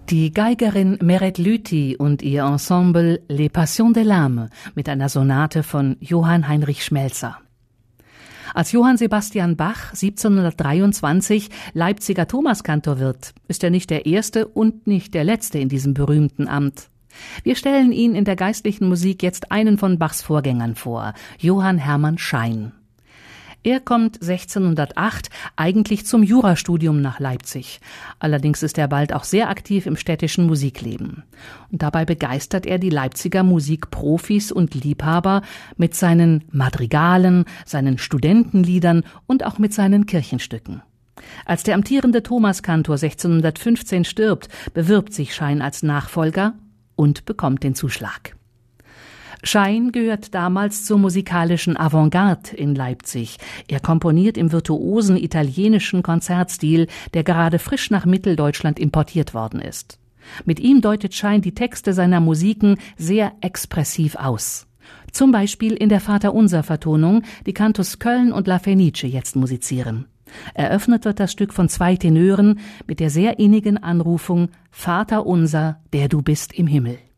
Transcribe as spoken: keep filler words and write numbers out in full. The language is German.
Die Geigerin Meret Lüthi und ihr Ensemble Les Passions de l'Âme mit einer Sonate von Johann Heinrich Schmelzer. Als Johann Sebastian Bach siebzehnhundertdreiundzwanzig Leipziger Thomaskantor wird, ist er nicht der erste und nicht der letzte in diesem berühmten Amt. Wir stellen ihn in der geistlichen Musik jetzt einen von Bachs Vorgängern vor, Johann Hermann Schein. Er kommt sechzehnhundertacht eigentlich zum Jurastudium nach Leipzig. Allerdings ist er bald auch sehr aktiv im städtischen Musikleben. Und dabei begeistert er die Leipziger Musikprofis und Liebhaber mit seinen Madrigalen, seinen Studentenliedern und auch mit seinen Kirchenstücken. Als der amtierende Thomaskantor sechzehnhundertfünfzehn stirbt, bewirbt sich Schein als Nachfolger und bekommt den Zuschlag. Schein gehört damals zur musikalischen Avantgarde in Leipzig. Er komponiert im virtuosen italienischen Konzertstil, der gerade frisch nach Mitteldeutschland importiert worden ist. Mit ihm deutet Schein die Texte seiner Musiken sehr expressiv aus. Zum Beispiel in der Vaterunser-Vertonung, die Cantus Köln und La Fenice jetzt musizieren. Eröffnet wird das Stück von zwei Tenören mit der sehr innigen Anrufung »Vater unser, der du bist im Himmel«.